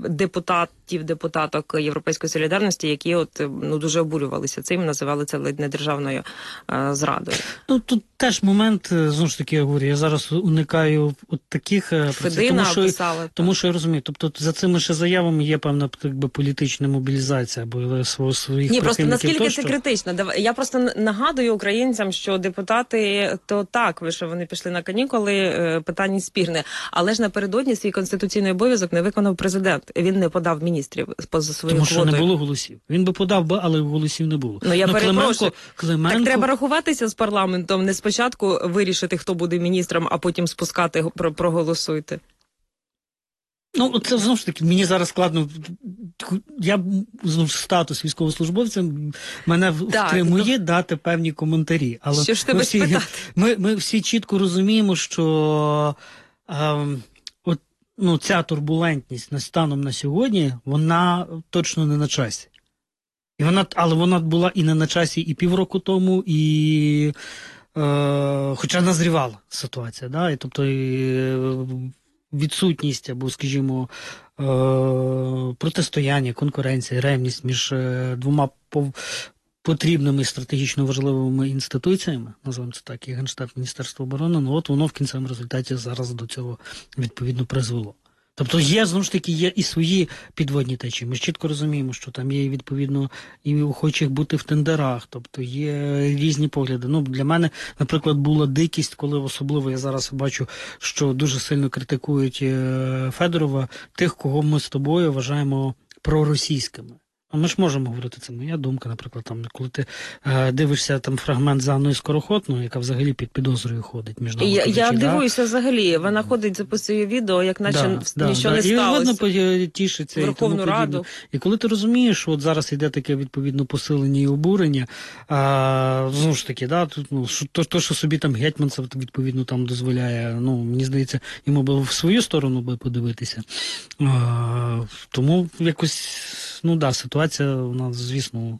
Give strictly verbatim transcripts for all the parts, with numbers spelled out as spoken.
депутатів, депутаток Європейської солідарності, які от, ну, дуже обурювалися цим, називали це ледь не державною а, зрадою. Ну, тут теж момент, знову ж таки, я говорю, я зараз уникаю от таких процесів, тому що, описали, тому що я розумію, тобто за цими ще заявами є певна якби, політична мобілізація, або своїх Ні, просто наскільки тощо. це критично. Я просто нагадую українцям, що депутати, то так, що вони пішли на канікули, питання спірне, але ж напередодні свій конституційний обов'язок не виконав президент. Він не подав міністрів поза своєю Тому квотою. що не було голосів. Він би подав, але голосів не було. Ну, я ну, перепрошую. Клименко, Клименко... Так треба рахуватися з парламентом, не спочатку вирішити, хто буде міністром, а потім спускати, про, проголосуйте. Ну, це, знову ж таки, мені зараз складно, я, знову ж, статус військовослужбовця мене втримує то... дати певні коментарі. Але що ж тебе ми всі, спитати? Ми, ми всі чітко розуміємо, що е, от, ну, ця турбулентність на станом на сьогодні, вона точно не на часі. І вона, але вона була і не на часі і півроку тому, і е, хоча назрівала ситуація, да? І, тобто і, відсутність або, скажімо, е, протистояння, конкуренція, ревність між е, двома пов... потрібними стратегічно важливими інституціями, називаємо це так, і Генштаб, Міністерство оборони, ну от воно в кінцевому результаті зараз до цього відповідно призвело. Тобто є, знову ж таки, є і свої підводні течії. Ми чітко розуміємо, що там є, відповідно, і охочих бути в тендерах, тобто є різні погляди. Ну, для мене, наприклад, була дикість, коли особливо я зараз бачу, що дуже сильно критикують Федорова, тих, кого ми з тобою вважаємо проросійськими. Ми ж можемо говорити, це моя думка, наприклад, там, коли ти е, дивишся там фрагмент з Анною Скороход, яка взагалі під підозрою ходить між нами. Я, я да? дивуюся взагалі, вона ходить, записує відео, як наче да, нічого да, не да. сталося. І видно, тішиться. Верховну і тому Раду. І коли ти розумієш, що от зараз йде таке відповідно посилення і обурення, а, знову ж таки, да, тут, ну, то, то, що собі там Гетманцев відповідно там дозволяє, ну, мені здається, йому би в свою сторону би подивитися. А, тому якось, ну да, ситуація у нас, звісно.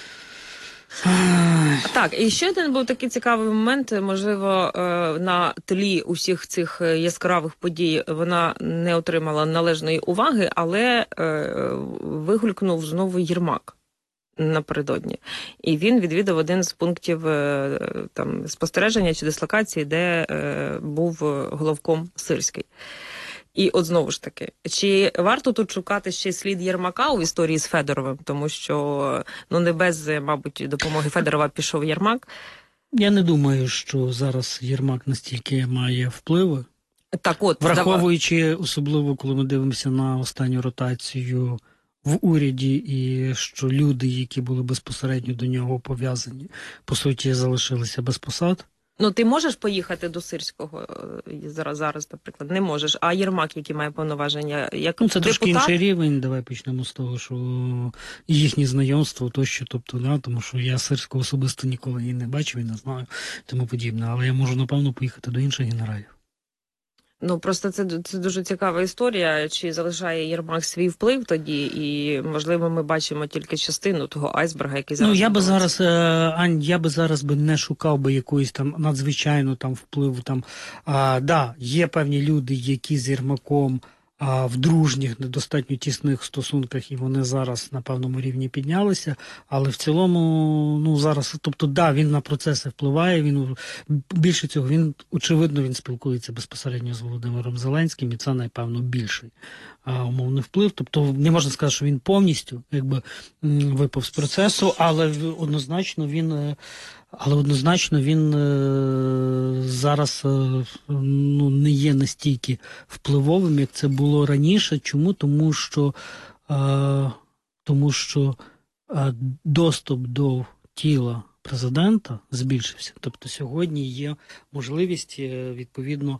Так, і ще один був такий цікавий момент, можливо, на тлі усіх цих яскравих подій вона не отримала належної уваги, але вигулькнув знову Єрмак напередодні. І він відвідав один з пунктів там спостереження чи дислокації, де був головком Сирський. І от знову ж таки, чи варто тут шукати ще слід Єрмака у історії з Федоровим? Тому що, ну, не без, мабуть, допомоги Федорова пішов Єрмак. Я не думаю, що зараз Єрмак настільки має впливи. Так от, враховуючи, давай. Особливо, коли ми дивимося на останню ротацію в уряді, і що люди, які були безпосередньо до нього пов'язані, по суті, залишилися без посад. Ну, ти можеш поїхати до Сирського зараз, зараз, наприклад, не можеш. А Єрмак, який має повноваження, як ну, це депутат? Трошки інший рівень, давай почнемо з того, що їхні знайомства, тощо, тобто, да, тому що я Сирського особисто ніколи і не бачив, і не знаю, тому подібне. Але я можу, напевно, поїхати до інших генералів. Ну, просто це, це дуже цікава історія, чи залишає Єрмак свій вплив тоді, і, можливо, ми бачимо тільки частину того айсберга, який зараз... Ну, я би зараз, Ань, я би зараз би не шукав би якоїсь там надзвичайно там впливу, там, а, да, є певні люди, які з Єрмаком а, в дружніх, недостатньо тісних стосунках, і вони зараз на певному рівні піднялися, але в цілому, ну, зараз, тобто, да, він на процеси впливає, він, більше цього, він, очевидно, він спілкується безпосередньо з Володимиром Зеленським, і це, напевно, більший а, умовний вплив, тобто, не можна сказати, що він повністю, якби, випав з процесу, але однозначно він, але однозначно він е, зараз е, ну, не є настільки впливовим, як це було раніше. Чому? Тому що, е, тому що е, доступ до тіла президента збільшився. Тобто сьогодні є можливість е, відповідно,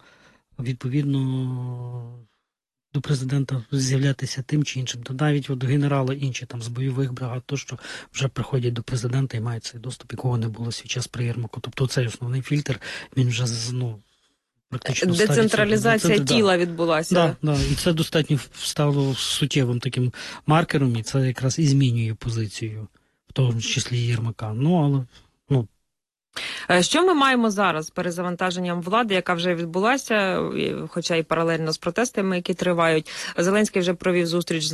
відповідно до президента з'являтися тим чи іншим. То навіть от генерали інші там з бойових бригад, то що вже приходять до президента і мають цей доступ, якого не було свій час при Єрмаку. Тобто цей основний фільтр, він вже, ну, практично... Децентралізація тіла відбулася. Так, да, да, і це достатньо стало суттєвим таким маркером, і це якраз і змінює позицію, в тому числі Єрмака. Ну, але, ну, що ми маємо зараз з перезавантаженням влади, яка вже відбулася, хоча і паралельно з протестами, які тривають? Зеленський вже провів зустріч з